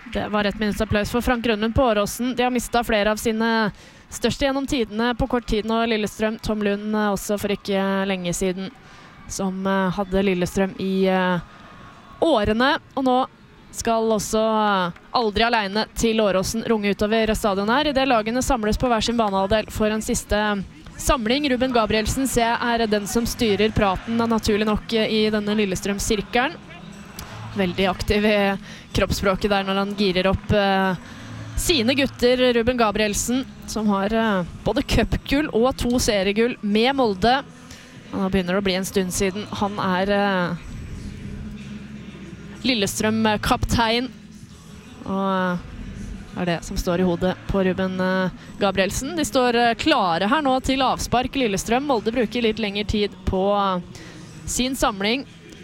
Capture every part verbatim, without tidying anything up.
Det var ett minutts applaus for Frank Grønlund på Åråsen. De har mistet flere av sine største gjennom tidene på kort tid nå. Lillestrøm, Tom Lund også for ikke lenge siden, som hadde Lillestrøm i årene. Og nå skal også Aldri alene til Åråsen runge utover stadion her. I det lagene samles på hver sin banehalvdel for en siste samling. Ruben Gabrielsen ser er den som styrer praten, naturlig nok, i denne Lillestrøm-sirkelen. Veldig aktiv i kroppsspråket der når han girer opp eh, sine gutter. Ruben Gabrielsen, som har eh, både cupgull og to seriegull med Molde. Han begynner å bli en stund siden. Han er eh, Lillestrøm-kaptein, og er det som står i hodet på Ruben Gabrielsen. De står klare her nå til avspark. Lillestrøm, Molde bruker litt lengre tid på sin samling.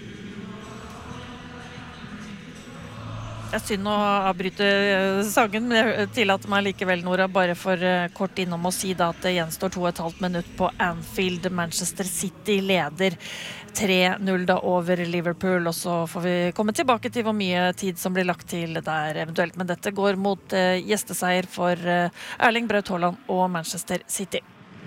Jeg synes å avbryte sangen, men jeg tillater meg likevel, Nora, bare for kort innom å si da at det gjenstår to og et halvt minutt på Anfield. Manchester City leder tre null da over Liverpool, og så får vi komme tilbake til hvor mye tid som blir lagt til der eventuelt. Men dette går mot eh, gjesteseier for eh, Erling Braut Haaland og Manchester City.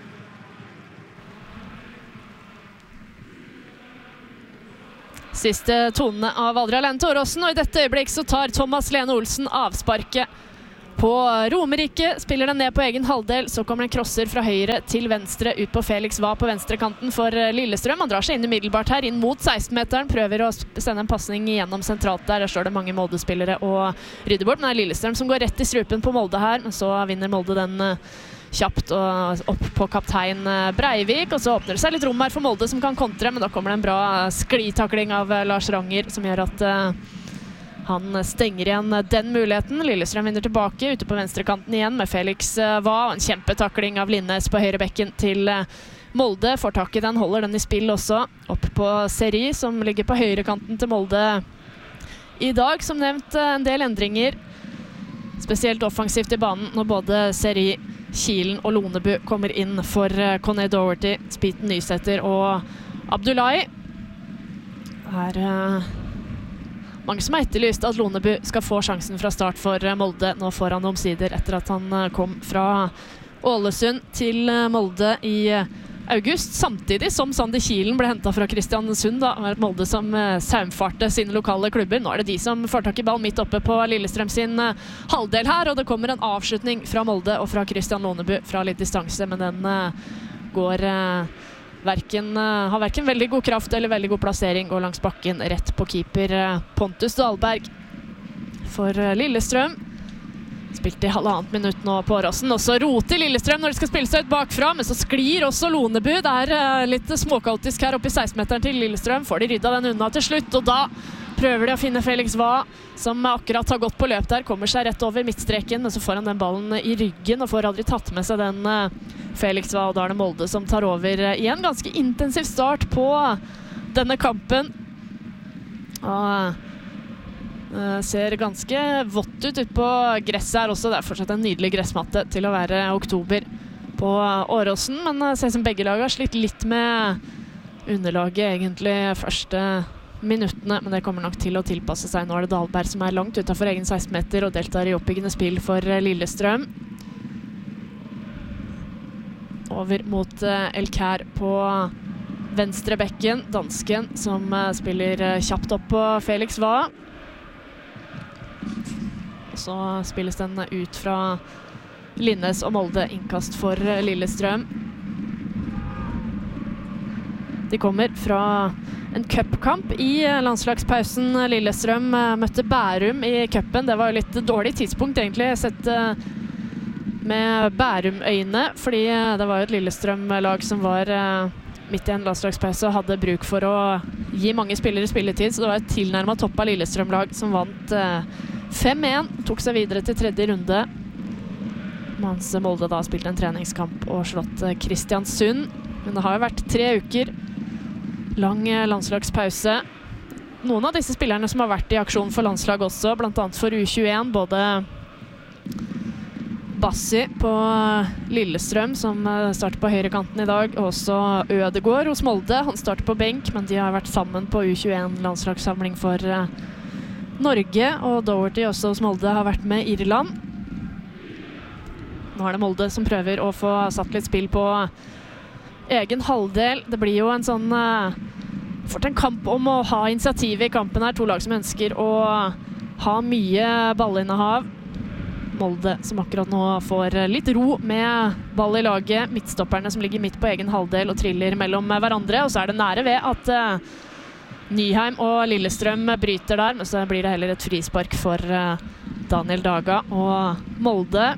Siste tonene av Aldri alene til Åråsen, og i dette øyeblikk så tar Thomas Lene Olsen avsparket på Romerike, spiller den ned på egen halvdel, så kommer en crosser fra høyre til venstre ut på Felix Va på venstre kanten for Lillestrøm. Han drar seg inn umiddelbart her, inn mot seksten-meteren, prøver å sende en passning gjennom sentralt der. Der står det mange Molde-spillere og rydder bort, men det er Lillestrøm som går rett i strupen på Molde her, men så vinner Molde den kjapt og opp på kaptein Breivik, og så åpner det seg litt rom her for Molde som kan kontre, men da kommer det en bra sklitakling av Lars Ranger som gjør at han stenger igjen den muligheten. Lillestrøm vinner tilbake ute på venstrekanten igjen med Felix Va, og en kjempetakling av Linnes på høyre bekken til Molde. Får tak i den, holder den i spill også. Opp på Seri, som ligger på høyre kanten til Molde i dag. Som nevnt, en del endringer, spesielt offensivt i banen, når både Seri, Kielen og Lonebu kommer inn for Conny Doherty, Spiten Nysetter og Abdullahi. Her mange som har etterlyst at Lonebu skal få sjansen fra start for Molde. Nå får han omsider etter at han kom fra Ålesund til Molde i august, samtidig som Sander Kielen ble hentet fra Kristiansund. Da var det Molde som saumfarte sine lokale klubber. Nå er det de som får tak i ball midt oppe på Lillestrøm sin halvdel her, og det kommer en avslutning fra Molde og fra Christian Lonebu fra litt distanse, men den går Verken, uh, har hverken veldig god kraft eller veldig god plassering, går langs bakken rett på keeper uh, Pontus Dahlberg for uh, Lillestrøm. Spilt i halvannet minutt nå på Åråsen. Også roter Lillestrøm når de skal spille seg ut bakfra, men så sklir også Lonebu. Det er uh, litt småkaotisk her oppe i seksten-meteren til Lillestrøm. Får de rydda den unna til slutt, og da prøver de å finne Felix Va, som akkurat har gått på løp der, kommer seg rett over midtstreken, men så får han den ballen i ryggen og får aldri tatt med seg den uh, Felix Va, og da er det Molde som tar over uh, igjen. Ganske intensiv start på denne kampen. Og uh, ser ganske vått ut ut på gresset her også. Det er fortsatt en nydelig gressmatte til å være oktober på Åråsen, men uh, ser som begge lag har slitt litt med underlaget egentlig første minuttene, men det kommer nok til å tilpasse seg. Nå er det Dahlberg som er langt utenfor egen seksten meter og deltar i oppbyggende spill for Lillestrøm. Over mot El Kjær på venstre bekken. Dansken som spiller kjapt opp på Felix Va. Og så spilles den ut fra Linnes og Molde, innkast for Lillestrøm. De kommer fra en cupkamp i landslagspausen. Lillestrøm møtte Bærum i cupen. Det var jo litt dårlig tidspunkt egentlig, sett med Bærum-øyne, fordi det var jo et Lillestrøm-lag som var midt i en landslagspause og hadde bruk for å gi mange spillere spilletid, så det var et tilnærmet topp av Lillestrøm-lag som vant fem en, tok seg videre til tredje runde. Mens Molde da spilte en treningskamp og slått Kristiansund. Men det har jo vært tre uker lang landslagspause. Noen av disse spillerne som har vært i aksjon for landslag også, blant annet for U tjueen, både Bassi på Lillestrøm, som starter på høyre kanten i dag, og også Ødegård hos Molde. Han starter på benk, men de har vært sammen på U tjueen landslagssamling for Norge, og Doherty også hos Molde har vært med Irland. Nå er det Molde som prøver å få satt litt spill på egen halvdel. Det blir jo en sånn uh, fort en kamp om å ha initiativ i kampen her. To lag som ønsker å ha mye ballinnehav. Molde som akkurat nå får litt ro med ball i laget. Midtstopperne som ligger midt på egen halvdel og triller mellom hverandre. Og så er det nære ved at uh, Nyheim og Lillestrøm bryter der, men så blir det heller et frispark for uh, Daniel Daga og Molde.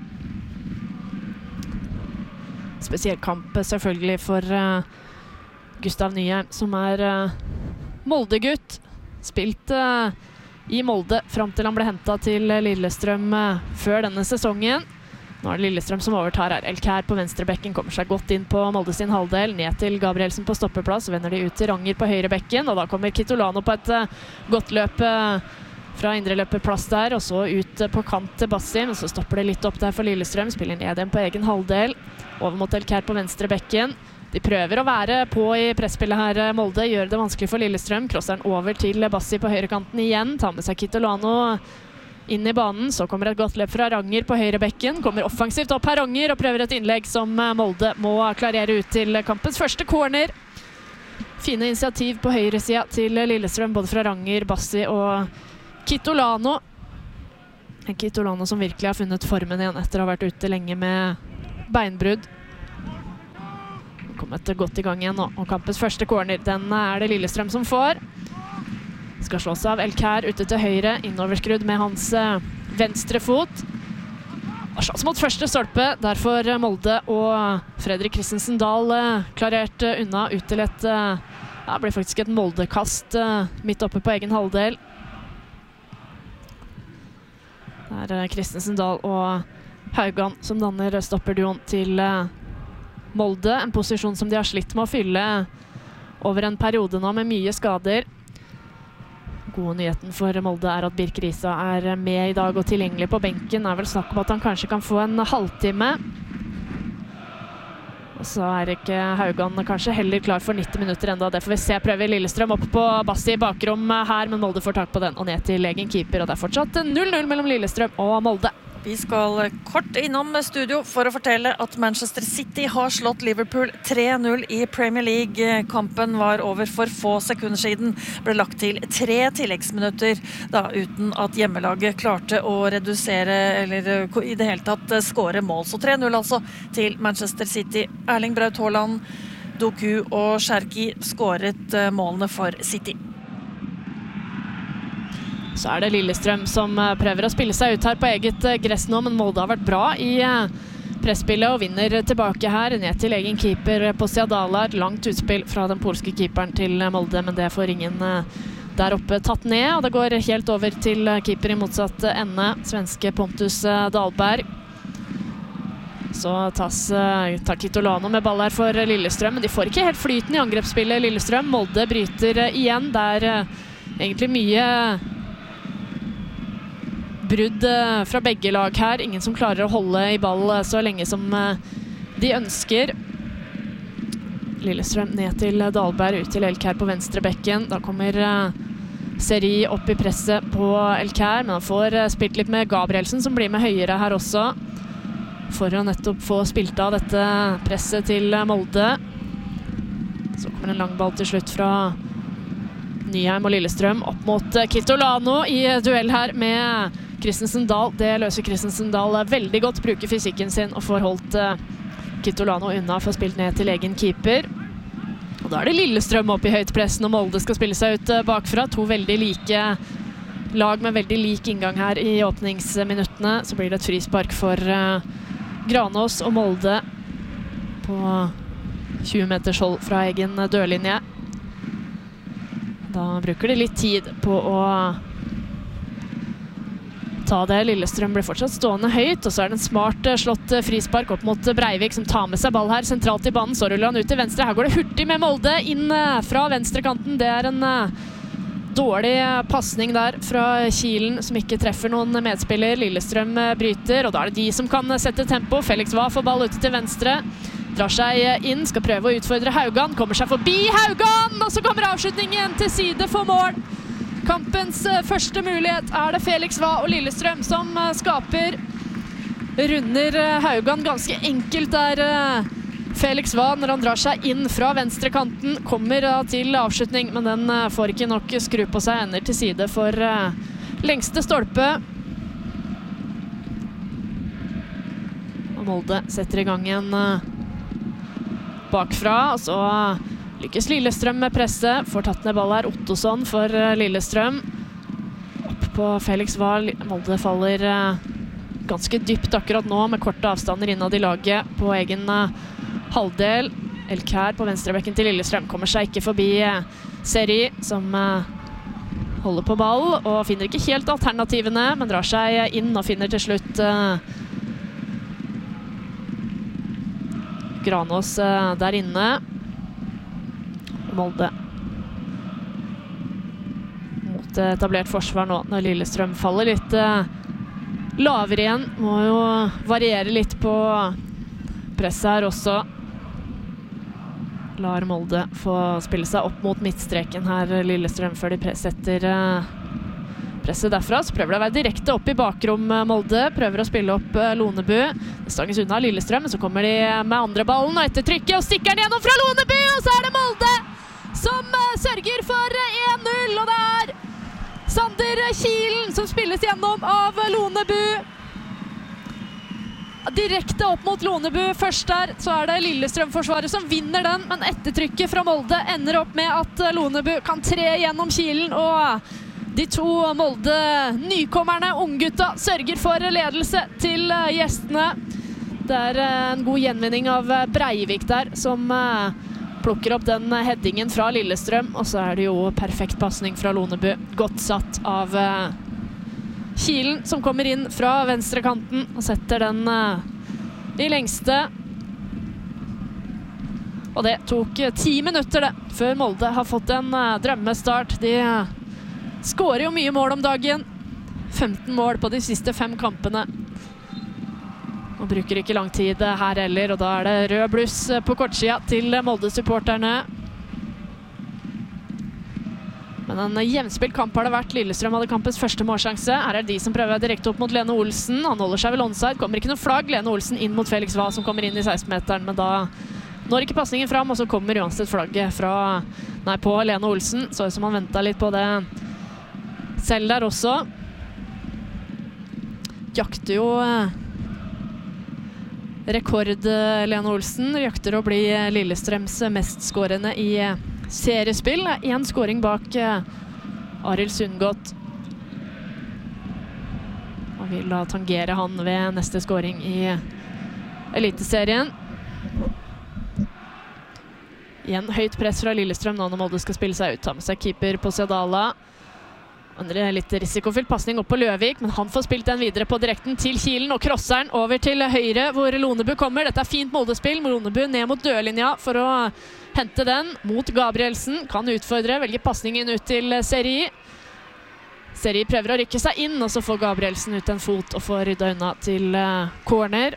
Spesiell kamp selvfølgelig for uh, Gustav Nyheim, som er uh, Molde-gutt. Spilt uh, i Molde frem til han ble hentet til Lillestrøm uh, før denne sesongen. Nå er det Lillestrøm som overtar her. Elkær på venstrebekken kommer seg godt inn på Molde sin halvdel. Ned til Gabrielsen på stoppeplass. Så vender de ut til Ranger på høyrebekken. Og da kommer Kitolano på et uh, godt løp uh, fra indreløperplass der. Og så ut uh, på kant til Bassim. Og så stopper det litt opp der for Lillestrøm. Spiller ned igjen på egen halvdel. Over mot Elkær på venstrebekken. De prøver å være på i presspillet her, Molde. Gjør det vanskelig for Lillestrøm. Krosser den over til Bassi på høyrekanten igjen. Tar med seg Kitolano inn i banen. Så kommer et godt løp fra Ranger på høyrebekken. Kommer offensivt opp her Ranger og prøver et innlegg som Molde må klarere ut til kampens første corner. Fine initiativ på høyresida til Lillestrøm, både fra Ranger, Bassi og Kitolano. En Kitolano som virkelig har funnet formen igjen etter å ha vært ute lenge med beinbrudd. Kommet godt i gang igjen nå, og kampens første corner, den er det Lillestrøm som får. Skal slås av Elkær ute til høyre, innoverskrudd med hans uh, venstre fot. Og slås mot første stolpe, derfor Molde og Fredrik Christensen Dahl uh, klarert uh, unna ut til et, uh, ja, det blir faktisk et Molde-kast uh, midt oppe på egen halvdel. Det er uh, Christensen Dahl og Haugan som danner stopperduoen til uh, Molde, en posisjon som de har slitt med å fylle over en periode nå med mye skader. Gode nyheten for Molde er at Birk Risa er med i dag og tilgjengelig på benken. Det er vel snakk om at han kanskje kan få en halvtime. Og så er ikke Haugan kanskje heller klar for nitti minutter enda. Det får vi se. Prøver Lillestrøm opp på Bassi i bakrom her, men Molde får tak på den og ned til egen keeper. Og det er fortsatt null null mellom Lillestrøm og Molde. Vi skal kort innom studio for å fortelle at Manchester City har slått Liverpool tre null i Premier League. Kampen var over for få sekunder siden. Ble lagt til tre tilleggsminutter, da uten at hjemmelaget klarte å redusere, eller i det hele tatt skåre mål. Så tre null altså til Manchester City. Erling Braut Haaland, Doku og Cherki skåret målene for City. Så er det Lillestrøm som prøver å spille seg ut her på eget gress nå, men Molde har vært bra i presspillet og vinner tilbake her, ned til egen keeper på Siadala. Et langt utspill fra den polske keeperen til Molde, men det får ingen der oppe tatt ned, og det går helt over til keeper i motsatt ende, svenske Pontus Dahlberg. Så tas, tar Kitolano med ball her for Lillestrøm, men de får ikke helt flyten i angrepsspillet Lillestrøm. Molde bryter igjen, det er egentlig mye brudd fra begge lag her. Ingen som klarer å holde i ball så lenge som de ønsker. Lillestrøm ned til Dahlberg, ut til Elkær på venstrebekken. Da kommer Seri opp i presset på Elkær, men han får spilt litt med Gabrielsen, som blir med høyere her også, for å nettopp få spilt av dette presset til Molde. Så kommer en lang ball til slutt fra Nyheim og Lillestrøm opp mot Kitolano i duell her med Christensen Dahl. Det løser Christensen Dahl veldig godt, bruker fysikken sin og får holdt uh, Kitolano unna for å spille ned til egen keeper. Og da er det Lillestrøm opp i høyt press når Molde skal spille seg ut uh, bakfra. To veldig like lag med veldig lik inngang her i åpningsminuttene. Så blir det et frispark for uh, Granås og Molde på tjue meters hold fra egen dørlinje. Da bruker de litt tid på å ta det. Lillestrøm blir fortsatt stående høyt, og så er det en smart slått frispark opp mot Breivik, som tar med seg ball her sentralt i banen. Så ruller han ut til venstre. Her går det hurtig med Molde inn fra venstrekanten. Det er en dårlig passning der fra Kielen, som ikke treffer noen medspiller. Lillestrøm bryter, og da er det de som kan sette tempo. Felix Wahr får ball ute til venstre. Drar seg inn, skal prøve å utfordre Haugan. Kommer seg forbi Haugan, og så kommer avslutningen til side for mål. Kampens første mulighet er det Felix Vae og Lillestrøm som skaper. Runder Haugan ganske enkelt der. Felix Vae, når han drar seg inn fra venstrekanten, kommer til avslutning, men den får ikke nok skru på seg, ender til side for lengste stolpe. Og Molde setter i gang en bakfra, og så lykkes Lillestrøm med presse. Får tatt ned ball her, Ottosson for Lillestrøm. Opp på Felix Vae. Molde faller ganske dypt akkurat nå, med korte avstander innad i laget på egen halvdel. Elkær på venstrebekken til Lillestrøm kommer seg ikke forbi Seri, som holder på ball, og finner ikke helt alternativene, men drar seg inn og finner til slutt Granås der inne. Molde mot etablert forsvar nå, når Lillestrøm faller litt lavere igjen. Må jo variere litt på presset her også. Lar Molde få spille seg opp mot midtstreken her, Lillestrøm, før de setter presset derfra. Så prøver det å være direkte opp i bakrom Molde. Prøver å spille opp Lonebu. Det stanges unna Lillestrøm, men så kommer de med andre ballen og ettertrykket, og stikker den gjennom fra Lonebu, og så er det Molde som sørger for en null, og det er Sander Kilen som spilles gjennom av Lonebu. Direkte opp mot Lonebu først der, så er det Lillestrøm-forsvaret som vinner den, men ettertrykket fra Molde ender opp med at Lonebu kan tre gjennom Kilen, og de to Molde nykommerne, unggutta, sørger for ledelse til gjestene. Det er en god gjenvinning av Breivik der, som plukker opp den headingen fra Lillestrøm, og så er det jo perfekt passning fra Lonebu. Godt satt av Kilen, som kommer inn fra venstrekanten og setter den i lengste. Og det tok ti minutter det, før Molde har fått en drømmestart. De skårer jo mye mål om dagen. femten mål på de siste fem kampene. Og bruker ikke lang tid her heller, og da er det rød bluss på kortsida til Molde-supporterne. Men en jevnspilt kamp har det vært. Lillestrøm hadde kampens første målsjanse. Her er det de som prøver direkte opp mot Lene Olsen. Han holder seg vel onside, kommer ikke noe flagg. Lene Olsen inn mot Felix Vae, som kommer inn i seksten-meteren, men da når ikke passningen fram, og så kommer uansett flagget fra, nei, på Lene Olsen. Så ut som han ventet litt på det selv der også. Jakter jo rekord Lene Olsen. Jakter å bli Lillestrøms mest skårende i seriespill. En skåring bak Arild Sundgodt. Og vil da tangere han ved neste skåring i Eliteserien. Igjen høyt press fra Lillestrøm nå når Molde skal spille seg ut. Ta med seg keeper på Siadala. Andre litt risikofylt passning opp på Løvik, men han får spilt den videre på direkten til Kilen og krosser den over til høyre hvor Lonebu kommer. Dette er fint Molde-spill. Lonebu ned mot dødlinja for å hente den mot Gabrielsen. Kan utfordre, velger passningen ut til Seri. Seri prøver å rykke seg inn, og så får Gabrielsen ut en fot og får rydda unna til corner.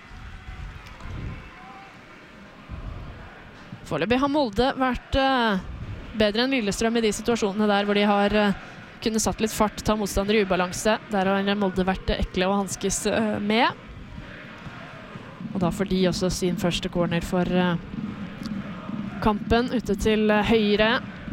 Foreløpig har Molde vært bedre enn Lillestrøm i de situasjonene der hvor de har kunne satt litt fart, ta motstander i ubalanse. Der har Molde vært ekle å hanskes med. Og da får de også sin første corner for kampen, ute til høyre.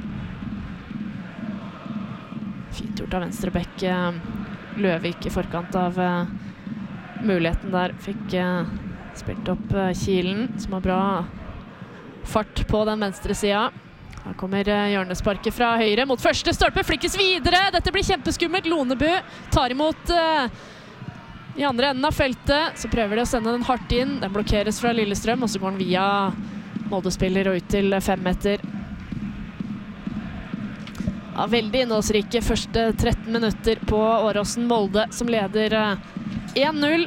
Fint gjort av venstrebekk Løvik i forkant av muligheten der. Fikk spilt opp Kilen, som har bra fart på den venstre siden. Her kommer hjørnesparket fra høyre mot første stolpe, flikkes videre. Dette blir kjempeskummelt. Lonebu tar imot uh, i andre enden av feltet. Så prøver de å sende den hardt inn. Den blokkeres fra Lillestrøm, og så går den via Molde-spiller og ut til fem meter. Ja, veldig innholdsrike første tretten minutter på Åråsen. Molde som leder uh, en null.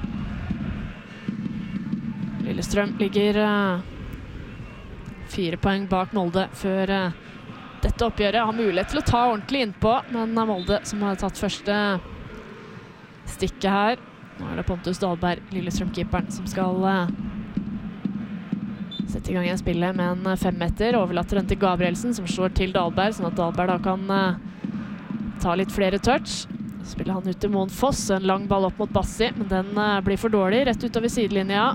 Lillestrøm ligger uh, fire poeng bak Molde før uh, dette oppgjøret har mulighet til å ta ordentlig innpå, men Molde som har tatt første stikket her. Nå er det Pontus Dahlberg, Lillestrøm-keeperen, som skal uh, sette i gang en spille med en fem meter, overlater den til Gabrielsen, som slår til Dahlberg, sånn at Dahlberg da kan uh, ta litt flere touch. Så spiller han ut til Moen Foss, en lang ball opp mot Bassi, men den uh, blir for dårlig, rett utover sidelinja.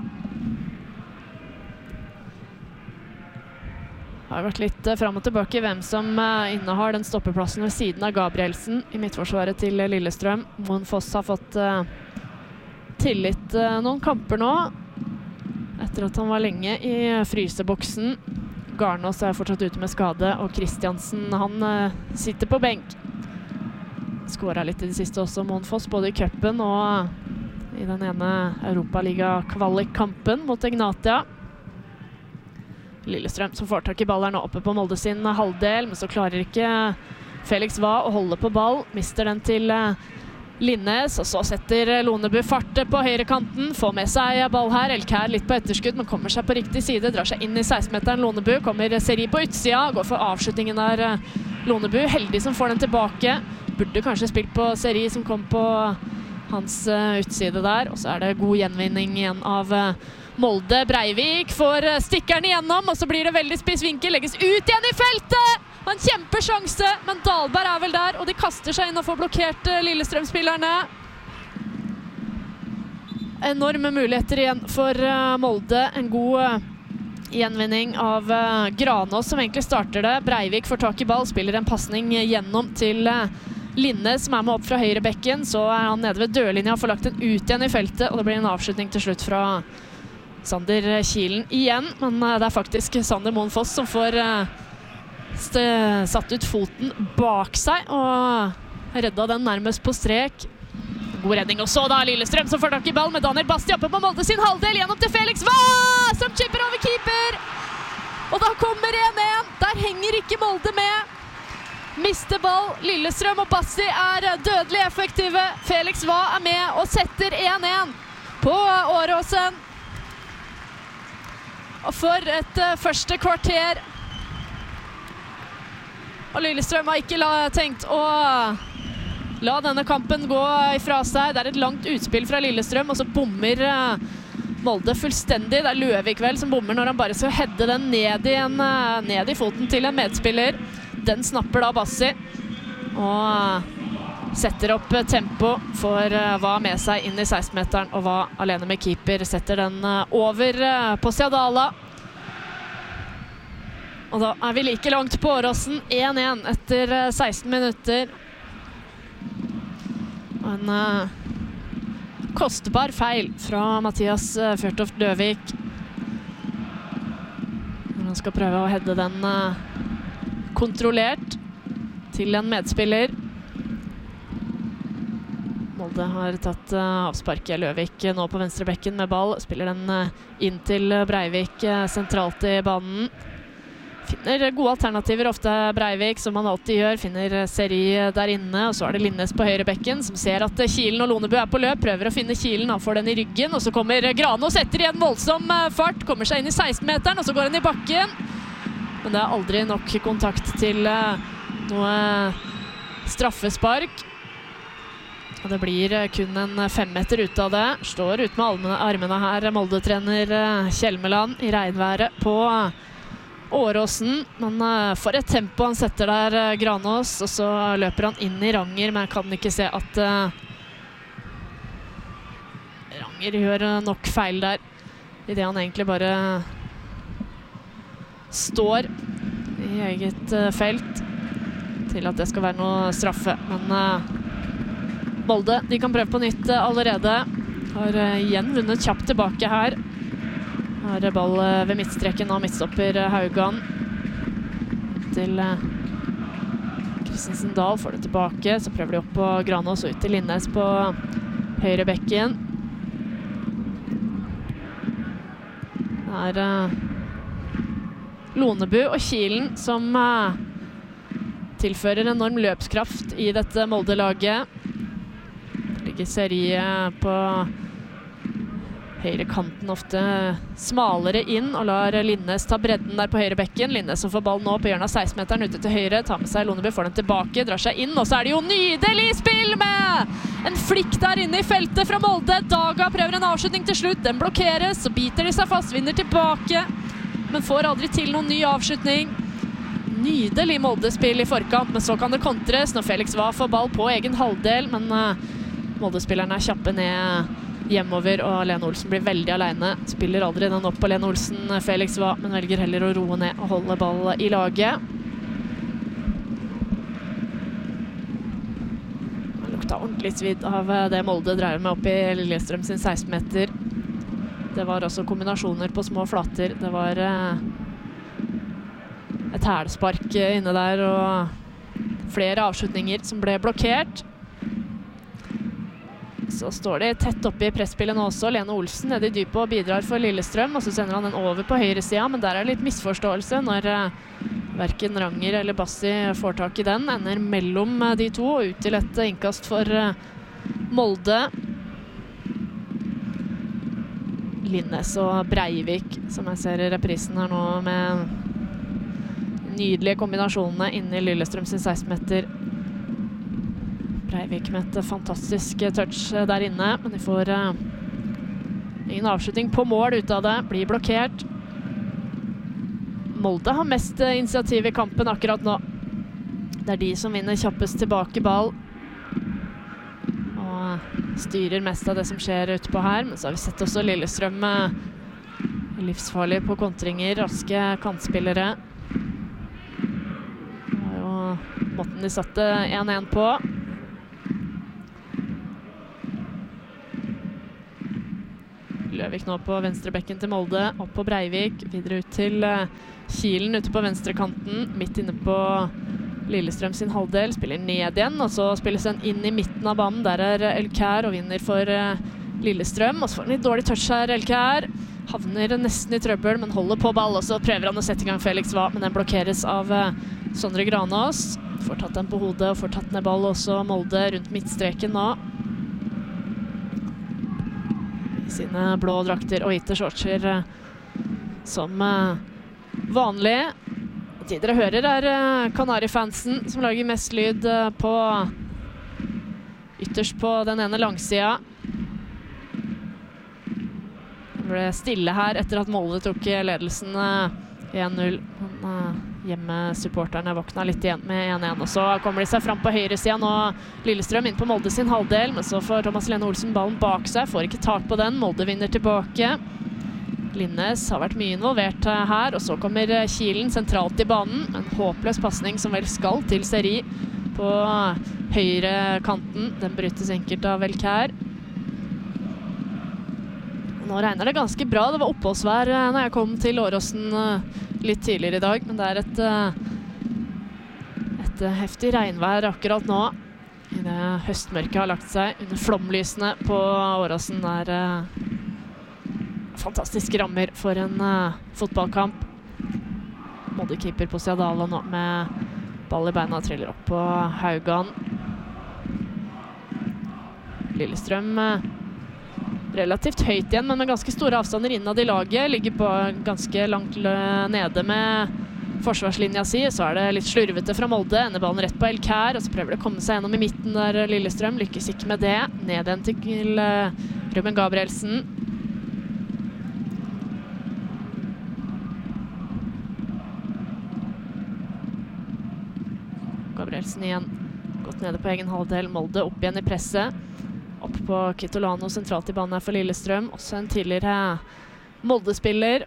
Det har vært litt uh, frem og tilbake hvem som uh, innehar den stoppeplassen ved siden av Gabrielsen i midtforsvaret til uh, Lillestrøm. Moen Foss har fått uh, tillit uh, noen kamper nå, etter at han var lenge i uh, fryseboksen. Garnås er fortsatt ute med skade, og Kristiansen, han uh, sitter på benk. Skåret litt i det siste også, Moen Foss, både i cupen og uh, i den ene Europaliga-kvalikkampen mot Egnatia. Lillestrøm som får tak i ball er nå oppe på Molde sin halvdel, men så klarer ikke Felix Va å holde på ball. Mister den til Linnes, og så setter Lonebu fart på høyrekanten. Får med seg ball her. Elkær litt på etterskudd, men kommer seg på riktig side. Drar seg inn i seksten-meteren Lonebu. Kommer Seri på utsida. Går for avslutningen der Lonebu. Heldig som får den tilbake. Burde kanskje spilt på Seri som kom på hans utside der. Og så er det god gjenvinning igjen av Molde. Breivik får stikkeren igjennom, og så blir det veldig spiss vinkel, legges ut igjen i feltet! En kjempesjanse, men Dahlberg er vel der, og de kaster seg inn og får blokkert Lillestrøm-spillerne. Enorme muligheter igjen for Molde. En god gjenvinning av Granås, som egentlig starter det. Breivik får tak i ball, spiller en passning gjennom til Linne, som er med opp fra høyre bekken. Så er han nede ved dørlinja og får lagt den ut igjen i feltet, og det blir en avslutning til slutt fra Sander Kielen igjen, men det er faktisk Sander Moen Foss som får satt ut foten bak seg og redda den nærmest på strek. God redning, og så da Lillestrøm som får tak i ball med Daniel Basti oppe på Molde sin halvdel, gjennom til Felix Va, som chipper over keeper! Og da kommer en en, der henger ikke Molde med. Mister ball, Lillestrøm og Basti er dødelig effektive. Felix Va er med og setter en en på Åråsen. Og for et uh, første kvarter. Og Lillestrøm har ikke la, tenkt å la denne kampen gå ifra seg. Det er et langt utspill fra Lillestrøm, og så bommer uh, Molde fullstendig. Det er Løvik vel som bommer når han bare skal hedde den ned i, en, uh, ned i foten til en medspiller. Den snapper da Bassi. Og uh, setter opp tempo, får uh, Va med seg inn i seksten-meteren, og Va alene med keeper setter den uh, over uh, på Siadala. Og da er vi like langt på Åråsen, en en etter uh, seksten minutter. Og en uh, kostbar feil fra Mathias uh, Fjørtoft Løvik. Han skal prøve å hedde den uh, kontrollert til en medspiller. Molde har tatt uh, avsparket. Løvik nå på venstre bekken med ball. Spiller den uh, inn til Breivik uh, sentralt i banen. Finner gode alternativer ofte Breivik, som han alltid gjør. Finner uh, Seri der inne, og så er det Linnes på høyre bekken, som ser at uh, Kielen og Lonebu er på løp. Prøver å finne Kielen, han får den i ryggen, og så kommer uh, Granås etter i en voldsom uh, fart. Kommer seg inn i seksten-meteren, og så går han i bakken. Men det er aldri nok kontakt til uh, noe straffespark. Og det blir kun en femmeter ut av det. Står ut med armene her, Molde-trener Kjelmeland i regnværet på Åråsen. Men for et tempo han setter der, Granås, og så løper han inn i Ranger, men jeg kan ikke se at uh, Ranger gjør nok feil der, i det han egentlig bare står i eget uh, felt til at det skal være noe straffe. Men uh, Molde, de kan prøve på nytt allerede. Har uh, igjen vunnet kjapt tilbake her. Har ball uh, ved midtstreken og midtstopper uh, Haugan. Til uh, Kristensen Dahl får det tilbake. Så prøver de opp på Granås og ut til Linnes på høyre bekken. Det er uh, Lonebu og Kielen som uh, tilfører enorm løpskraft i dette Molde-laget. Ligger Seri på høyre kanten ofte smalere inn og lar Linnes ta bredden der på høyre bekken. Linnes som får ball nå på hjørnet av seksten-meteren ute til høyre, tar med seg Lonebu, får den tilbake, drar seg inn, og så er det jo nydelig spill med en flikk der inne i feltet fra Molde. Daga prøver en avslutning til slutt, den blokkeres, så biter de seg fast, vinner tilbake, men får aldri til noen ny avslutning. nydelig Molde-spill i forkant, men så kan det kontres når Felix Wahr får ball på egen halvdel, men uh, Molde-spillerne er kjappe ned hjemover, og Lene Olsen blir veldig alene. Spiller aldri den opp på Lene Olsen, Felix Wahr, men velger heller å roe ned og holde ball i laget. Han lukta ordentlig svidd av det Molde drev med opp i Lillestrøm sin seksten meter. Det var også kombinasjoner på små flater. Det var uh, et hælspark inne der, og flere avslutninger som ble blokkert. Så står de tett oppe i presspillet nå også. Lene Olsen nede i dypet og bidrar for Lillestrøm, og så sender han den over på høyre siden, men der er det litt misforståelse når uh, hverken Ranger eller Bassi får tak i den. Ender mellom uh, de to, og ut til et uh, innkast for uh, Molde. Linnes og Breivik, som jeg ser i reprisen her nå, med nydelige kombinasjonene inne i Lillestrøm sin seksten meter. Breivik med et fantastisk touch der inne, men de får uh, ingen avslutning på mål ut av det, blir blokkert. Molde har mest uh, initiativ i kampen akkurat nå. Det er de som vinner kjappest tilbake ball, og uh, styrer mest av det som skjer ute på her, men så har vi sett også Lillestrøm uh, livsfarlig på kontringer, raske kantspillere. Det var jo måten de satte én én på. Løvik nå på venstrebekken til Molde, opp på Breivik, videre ut til uh, Kielen ute på venstrekanten, midt inne på Lillestrøm sin halvdel, spiller ned igjen, og så spilles den inn i midten av banen. Der er Elkjær og vinner for uh, Lillestrøm, og så får han litt dårlig touch her, Elkjær. Havner nesten i trøbbel, men holder på ball, og så prøver han å sette i gang Felix Wahr, men den blokkeres av uh, Sondre Granås. Får tatt den på hodet, og får tatt ned ball også Molde rundt midtstreken nå. Sine blå drakter og hvite shortser uh, som uh, vanlig. De dere hører er uh, Kanari-fansen som lager mest lyd uh, på ytterst på den ene langsida. Det ble stille her etter at Molde tok ledelsen uh, én null. Uh, Hjemmesupporterne våkna litt igjen med én én, og så kommer de seg fram på høyre siden og Lillestrøm inn på Molde sin halvdel, men så får Thomas Lene Olsen ballen bak seg, får ikke tak på den. Molde vinner tilbake. Linnes har vært mye involvert her, og så kommer Kielen sentralt i banen, en håpløs passning som vel skal til Seri på høyre kanten. Den brytes enkelt av Elkjær. Nå regner det ganske bra. Det var oppholdsvær når jeg kom til Åråsen litt tidligere i dag, men det er et, et heftig regnvær akkurat nå. I det høstmørket har lagt seg under flomlysene på Åråsen. Det er fantastiske rammer for en uh, fotballkamp. Molde-keeper på Siadala nå med ball i beina, triller opp på Haugan. Lillestrøm uh, relativt høyt igjen, men med ganske store avstander innad i laget. Ligger på ganske langt nede med forsvarslinja si. Så er det litt slurvete fra Molde. Ender ballen rett på Elkjær, og så prøver det å komme seg gjennom i midten der Lillestrøm. Lykkes ikke med det. Ned igjen til uh, Ruben Gabrielsen. Gabrielsen igjen. Gått nede på egen halvdel. Molde opp igjen i presset. Opp på Kitolano sentralt i banen her for Lillestrøm. Også en tidligere Molde-spiller.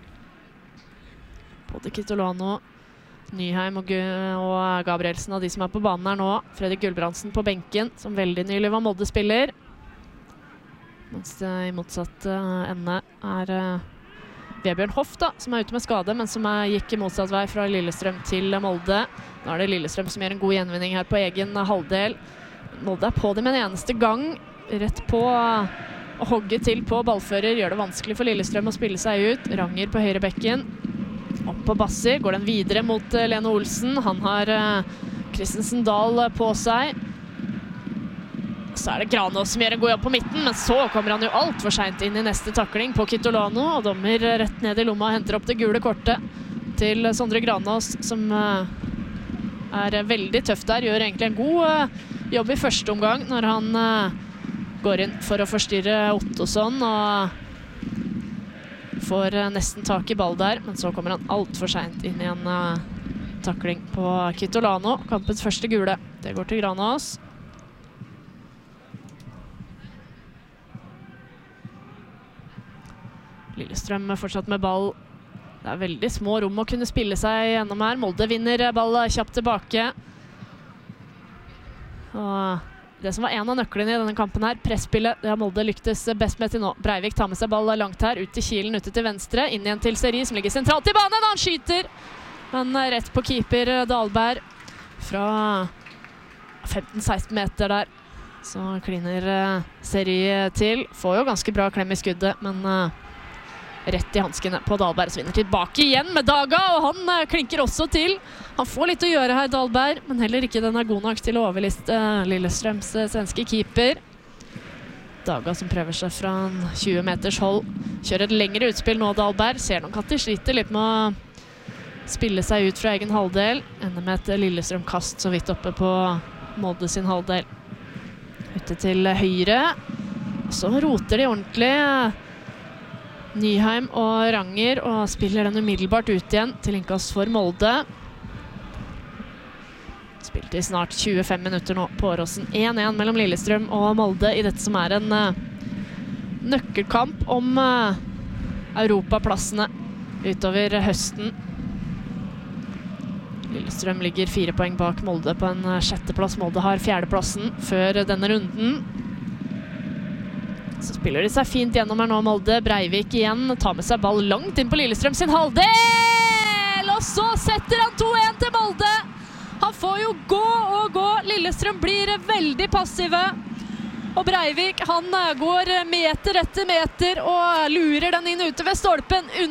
Både Kitolano, Nyheim og, og Gabrielsen av de som er på banen her nå. Fredrik Gulbrandsen på benken, som veldig nylig var Molde-spiller. Mens det i motsatt uh, ende er uh, Vebjørn Hoff da, som er ute med skade, men som er, gikk i motsatt vei fra Lillestrøm til Molde. Nå er det Lillestrøm som gjør en god gjenvinning her på egen uh, halvdel. Molde er på dem en eneste gang, rett på å hogge til på ballfører, gjør det vanskelig for Lillestrøm å spille seg ut. Ranger på høyre bekken, opp på Bassi, går den videre mot uh, Lene Olsen. Han har uh, Christensen Dahl uh, på seg. Så er det Granås som gjør en god jobb på midten, men så kommer han jo alt for sent inn i neste takling på Kitolano, og dommer uh, rett ned i lomma henter opp det gule kortet til uh, Sondre Granås, som uh, er uh, veldig tøff der, gjør egentlig en god uh, jobb i første omgang når han uh, går inn for å forstyrre Ottosson og får uh, nesten tak i ball der, men så kommer han alt for sent inn i en uh, takling på Kitolano, kampens første gule. Det går til Granås. Lillestrøm fortsatt med ball. Det er veldig små rom å kunne spille seg gjennom her. Molde vinner ball kjapt tilbake. Og det som var en av nøklene i denne kampen her, presspillet, det har Molde lyktes best med til nå. Breivik tar med seg ball langt her, ut til Kielen, ute til venstre, inn igjen til Seri, som ligger sentralt i banen. Han skyter, men rett på keeper Dahlberg fra femten seksten meter der. Så kliner Seri til. Får jo ganske bra klem i skuddet, men rett i hanskene på Dahlberg, så vinner tilbake igjen med Daga, og han uh, klinker også til. Han får litt å gjøre her, Dahlberg, men heller ikke den er god nok til å overliste uh, Lillestrøms uh, svenske keeper. Daga som prøver seg fra en tjue meters hold. Kjører et lengre utspill nå, Dahlberg. Ser nok at de sliter litt med å spille seg ut fra egen halvdel. Ender med et Lillestrøm-kast så vidt oppe på Molde sin halvdel. Ute til høyre. Så roter de ordentlig. Nyheim og Ranger, og spiller den umiddelbart ut igjen til innkast for Molde. Spilt i snart tjuefem minutter nå på Åråsen. én én mellom Lillestrøm og Molde i dette som er en uh, nøkkelkamp om uh, europaplassene utover høsten. Lillestrøm ligger fire poeng bak Molde på en uh, sjetteplass. Molde har fjerdeplassen før denne runden. Så spiller de seg fint gjennom her nå, Molde. Breivik igjen, tar med seg ball langt inn på Lillestrøm sin halvdel! Og så setter han to én til Molde! Han får jo gå og gå. Lillestrøm blir veldig passive. Og Breivik, han går meter etter meter og lurer den inn ute ved stolpen.